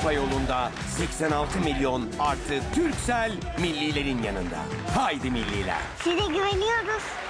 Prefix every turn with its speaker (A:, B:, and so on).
A: Avrupa yolunda 86 milyon artı Turkcell millilerin yanında. Haydi milliler.
B: Size güveniyoruz.